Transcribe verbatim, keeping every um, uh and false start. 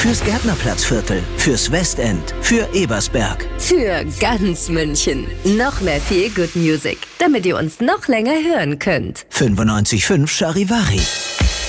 Fürs Gärtnerplatzviertel, fürs Westend, für Ebersberg. Für ganz München. Noch mehr Feel Good Music, damit ihr uns noch länger hören könnt. fünfundneunzig Komma fünf Charivari.